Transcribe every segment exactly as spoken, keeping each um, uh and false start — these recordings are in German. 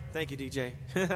Thank you, D J.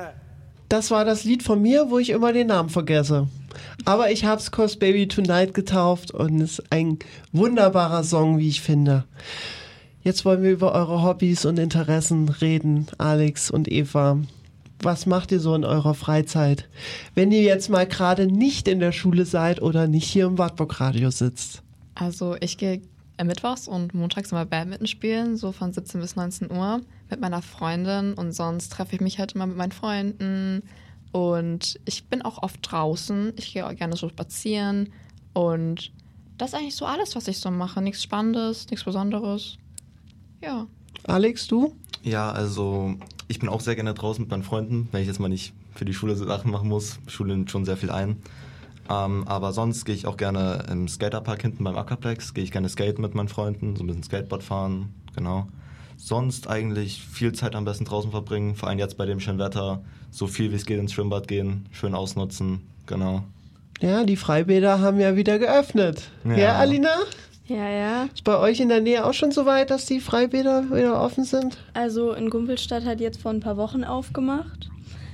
Das war das Lied von mir, wo ich immer den Namen vergesse. Aber ich hab's Cause Baby Tonight getauft und es ist ein wunderbarer Song, wie ich finde. Jetzt wollen wir über eure Hobbys und Interessen reden, Alex und Eva. Was macht ihr so in eurer Freizeit, wenn ihr jetzt mal gerade nicht in der Schule seid oder nicht hier im Wartburg Radio sitzt? Also ich gehe mittwochs und montags immer Badminton spielen, so von siebzehn bis neunzehn Uhr mit meiner Freundin und sonst treffe ich mich halt immer mit meinen Freunden und ich bin auch oft draußen. Ich gehe auch gerne so spazieren und das ist eigentlich so alles, was ich so mache. Nichts Spannendes, nichts Besonderes. Ja. Alex, du? Ja, also ich bin auch sehr gerne draußen mit meinen Freunden, wenn ich jetzt mal nicht für die Schule Sachen machen muss. Schule nimmt schon sehr viel ein. Ähm, aber sonst gehe ich auch gerne im Skaterpark hinten beim Aquaplex, gehe ich gerne skaten mit meinen Freunden, so ein bisschen Skateboard fahren, genau. Sonst eigentlich viel Zeit am besten draußen verbringen, vor allem jetzt bei dem schönen Wetter, so viel wie es geht ins Schwimmbad gehen, schön ausnutzen, genau. Ja, die Freibäder haben ja wieder geöffnet. Ja, ja Alina? Ja, ja. Ist bei euch in der Nähe auch schon so weit, dass die Freibäder wieder offen sind? Also in Gumpelstadt hat jetzt vor ein paar Wochen aufgemacht.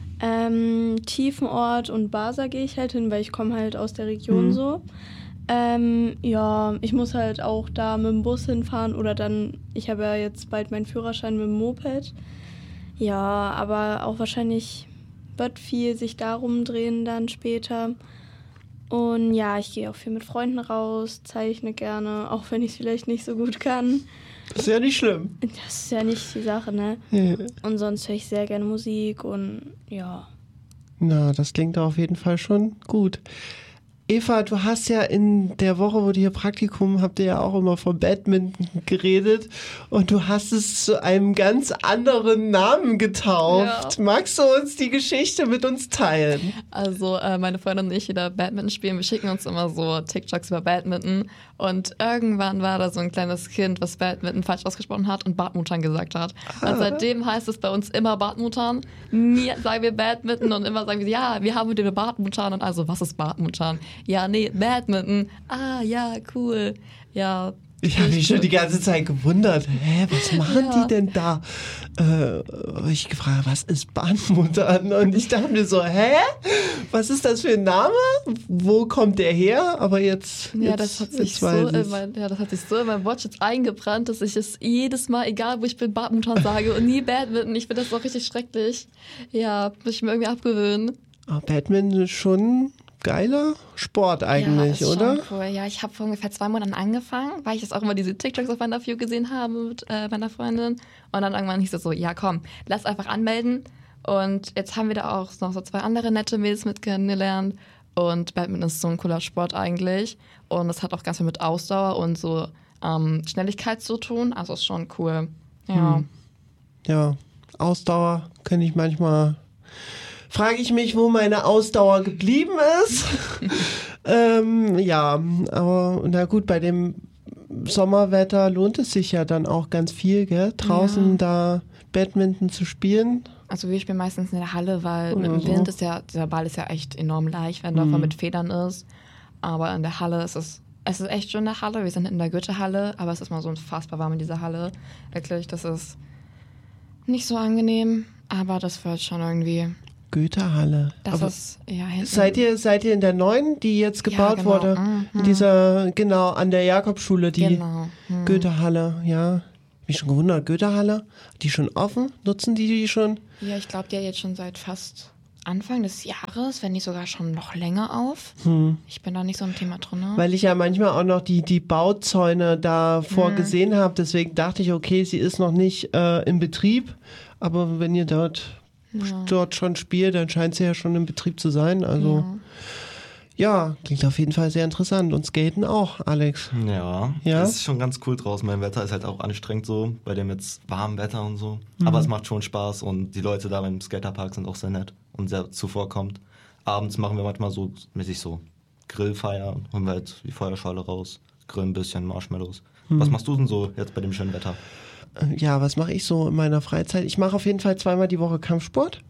Ähm, Tiefenort und Basa gehe ich halt hin, weil ich komme halt aus der Region mhm. so. Ähm, ja, ich muss halt auch da mit dem Bus hinfahren oder dann, ich habe ja jetzt bald meinen Führerschein mit dem Moped. Ja, aber auch wahrscheinlich wird viel sich darum drehen dann später. Und ja, ich gehe auch viel mit Freunden raus, zeichne gerne, auch wenn ich es vielleicht nicht so gut kann. Das ist ja nicht schlimm. Das ist ja nicht die Sache, ne? Ja. Und sonst höre ich sehr gerne Musik und ja. Na, das klingt auf jeden Fall schon gut. Eva, du hast ja in der Woche, wo du hier Praktikum habt, ihr ja auch immer von Badminton geredet und du hast es zu einem ganz anderen Namen getauft. Ja. Magst du uns die Geschichte mit uns teilen? Also äh, meine Freundin und ich, die da Badminton spielen, wir schicken uns immer so TikToks über Badminton und irgendwann war da so ein kleines Kind, was Badminton falsch ausgesprochen hat und Badmutan gesagt hat. Ah. Und seitdem heißt es bei uns immer Badmutan. Nie sagen wir Badminton und immer sagen wir, ja, wir haben mit dem Badmutan und also, was ist Badmutan? Ja, nee, Badminton. Ah, ja, cool. Ja. Ich habe mich schon die ganze Zeit gewundert. Hä, was machen ja. die denn da? Äh, ich gefragt, was ist Badminton? Und ich dachte mir so, hä? Was ist das für ein Name? Wo kommt der her? Aber jetzt, ja, jetzt das hat sich so in mein, ja, das hat sich so in meinem Wortschatz eingebrannt, dass ich es jedes Mal, egal wo ich bin, Badminton sage und nie Badminton. Ich finde das auch richtig schrecklich. Ja, muss ich mir irgendwie abgewöhnen. Oh, Badminton ist schon geiler Sport eigentlich, ja, ist oder? Schon cool. Ja, ich habe vor ungefähr zwei Monaten angefangen, weil ich jetzt auch immer diese TikToks auf meiner View gesehen habe mit äh, meiner Freundin. Und dann irgendwann hieß es so, ja komm, lass einfach anmelden. Und jetzt haben wir da auch noch so zwei andere nette Mädels mit kennengelernt. Und Badminton ist so ein cooler Sport eigentlich. Und es hat auch ganz viel mit Ausdauer und so ähm, Schnelligkeit zu tun. Also ist schon cool. Ja. Hm. Ja, Ausdauer kann ich manchmal... Frage ich mich, wo meine Ausdauer geblieben ist. ähm, ja, aber na gut, bei dem Sommerwetter lohnt es sich ja dann auch ganz viel, gell? Draußen ja. da Badminton zu spielen. Also wir spielen meistens in der Halle, weil Oder mit dem so. Wind ist ja, der Ball ist ja echt enorm leicht, wenn der Mhm. mit Federn ist. Aber in der Halle ist es, es ist echt schön in der Halle. Wir sind in der Goethe-Halle, aber es ist mal so unfassbar warm in dieser Halle. Wirklich, das ist nicht so angenehm, aber das wird schon irgendwie... Goethe-Halle. Das Aber ist, ja, hinten. Seid ihr, seid ihr in der neuen, die jetzt gebaut ja, genau. wurde? Mhm. In dieser, genau, an der Jakobschule, die genau. Mhm. Goethe-Halle, ja. Mich schon gewundert, Goethe-Halle, die schon offen? Nutzen die die schon? Ja, ich glaube, die hat jetzt schon seit fast Anfang des Jahres, wenn nicht sogar schon noch länger auf. Hm. Ich bin da nicht so im Thema drin. Ne? Weil ich ja manchmal auch noch die, die Bauzäune da vorgesehen Mhm. habe, deswegen dachte ich, okay, sie ist noch nicht äh, in Betrieb, aber wenn ihr dort Ja. dort schon spielt, dann scheint sie ja schon im Betrieb zu sein. Also ja. ja, klingt auf jeden Fall sehr interessant. Und Skaten auch, Alex. Ja, Ja? das ist schon ganz cool draußen. Mein Wetter ist halt auch anstrengend so, bei dem jetzt warmen Wetter und so. Mhm. Aber es macht schon Spaß und die Leute da im Skaterpark sind auch sehr nett und sehr zuvorkommend. Abends machen wir manchmal so mäßig so Grillfeier, holen wir halt die Feuerschale raus, grillen ein bisschen Marshmallows. Mhm. Was machst du denn so jetzt bei dem schönen Wetter? Ja, was mache ich so in meiner Freizeit? Ich mache auf jeden Fall zweimal die Woche Kampfsport.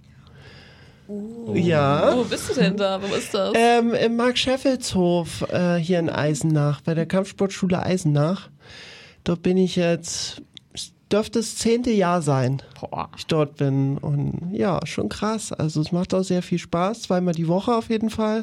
Oh. Ja. Wo bist du denn da? Wo ist das? Ähm, im Mark-Scheffels-Hof äh, hier in Eisenach, bei der Kampfsportschule Eisenach. Dort bin ich jetzt dürfte das zehnte Jahr sein, Boah. ich dort bin. Und ja, schon krass. Also es macht auch sehr viel Spaß. Zweimal die Woche auf jeden Fall.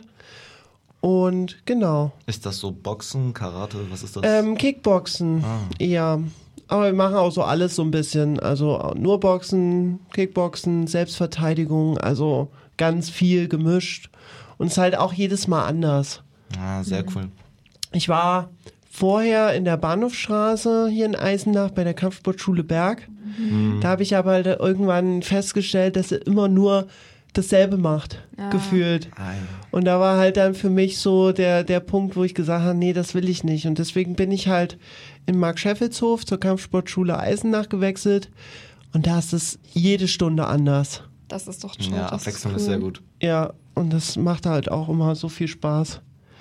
Und genau. Ist das so Boxen, Karate, was ist das? Ähm, Kickboxen, Ah. ja. Aber wir machen auch so alles so ein bisschen. Also nur Boxen, Kickboxen, Selbstverteidigung. Also ganz viel gemischt. Und es ist halt auch jedes Mal anders. Ah, sehr Mhm. cool. Ich war vorher in der Bahnhofstraße hier in Eisenach bei der Kampfsportschule Berg. Mhm. Da habe ich aber halt irgendwann festgestellt, dass er immer nur dasselbe macht, Ja. gefühlt. Ah, ja. Und da war halt dann für mich so der, der Punkt, wo ich gesagt habe, nee, das will ich nicht. Und deswegen bin ich halt in Mark-Scheffelshof zur Kampfsportschule Eisenach gewechselt. Und da ist es jede Stunde anders. Das ist doch toll. Ja, das Abwechslung cool. ist sehr gut. Ja, und das macht halt auch immer so viel Spaß.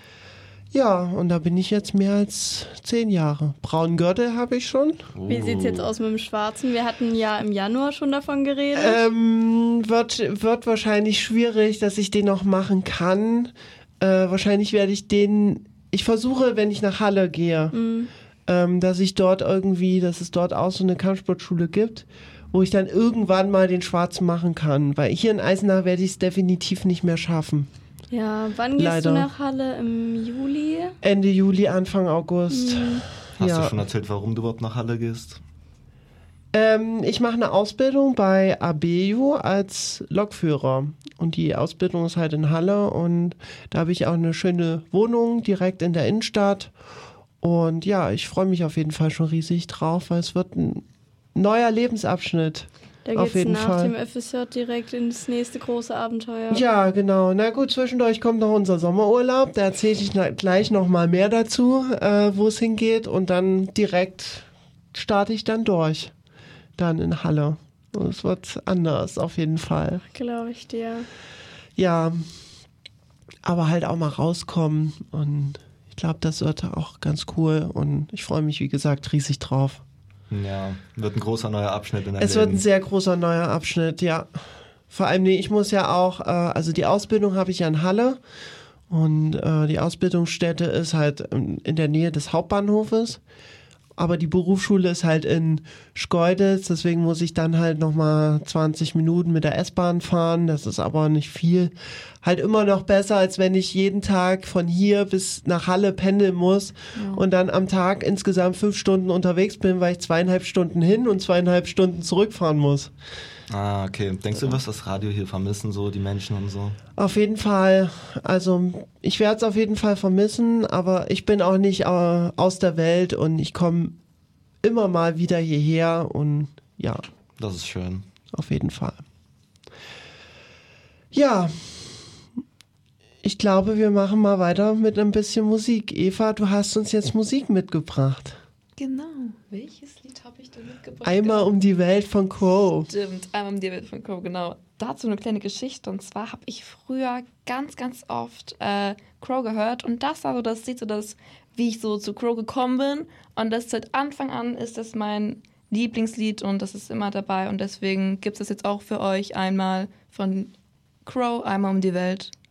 Ja, und da bin ich jetzt mehr als zehn Jahre. Braunen Gürtel habe ich schon. Wie sieht es jetzt aus mit dem Schwarzen? Wir hatten ja im Januar schon davon geredet. Ähm, wird, wird wahrscheinlich schwierig, dass ich den noch machen kann. Äh, wahrscheinlich werde ich den, ich versuche, wenn ich nach Halle gehe, Mhm. ähm, dass ich dort irgendwie, dass es dort auch so eine Kampfsportschule gibt, wo ich dann irgendwann mal den Schwarzen machen kann. Weil hier in Eisenach werde ich es definitiv nicht mehr schaffen. Ja, wann gehst Leider. du nach Halle? Im Juli? Ende Juli, Anfang August. Mhm. Hast Ja. du schon erzählt, warum du überhaupt nach Halle gehst? Ähm, ich mache eine Ausbildung bei A B U als Lokführer. Und die Ausbildung ist halt in Halle. Und da habe ich auch eine schöne Wohnung direkt in der Innenstadt. Und ja, ich freue mich auf jeden Fall schon riesig drauf, weil es wird ein neuer Lebensabschnitt. Da Auf geht's jeden nach Fall. dem F S J direkt ins nächste große Abenteuer. Ja, genau. Na gut, zwischendurch kommt noch unser Sommerurlaub. Da erzähle ich na- gleich noch mal mehr dazu, äh, wo es hingeht. Und dann direkt starte ich dann durch. Dann in Halle. Und es wird anders, auf jeden Fall. Glaube ich dir. Ja, aber halt auch mal rauskommen. Und ich glaube, das wird auch ganz cool. Und ich freue mich, wie gesagt, riesig drauf. Ja, wird ein großer neuer Abschnitt in deinem Es wird Leben. ein sehr großer neuer Abschnitt, ja. Vor allem, nee, ich muss ja auch, äh, also die Ausbildung habe ich ja in Halle und äh, die Ausbildungsstätte ist halt in, in der Nähe des Hauptbahnhofes, aber die Berufsschule ist halt in Schkeuditz, deswegen muss ich dann halt nochmal zwanzig Minuten mit der S-Bahn fahren, das ist aber nicht viel. Halt immer noch besser, als wenn ich jeden Tag von hier bis nach Halle pendeln muss und dann am Tag insgesamt fünf Stunden unterwegs bin, weil ich zweieinhalb Stunden hin und zweieinhalb Stunden zurückfahren muss. Ah, okay. Denkst du, du wirst das Radio hier vermissen, so die Menschen und so? Auf jeden Fall. Also ich werde es auf jeden Fall vermissen, aber ich bin auch nicht äh, aus der Welt und ich komme immer mal wieder hierher und ja, Das ist schön. auf jeden Fall. Ja, ich glaube, wir machen mal weiter mit ein bisschen Musik. Eva, du hast uns jetzt Musik mitgebracht. Genau. Welches Lied habe ich denn mitgebracht? Einmal um die Welt von Crow. Stimmt, einmal um die Welt von Crow, genau. Dazu eine kleine Geschichte. Und zwar habe ich früher ganz, ganz oft äh, Crow gehört. Und das war so das Lied, so das, wie ich so zu Crow gekommen bin. Und das seit Anfang an ist das mein Lieblingslied und das ist immer dabei. Und deswegen gibt es jetzt auch für euch einmal von Crow, einmal um die Welt.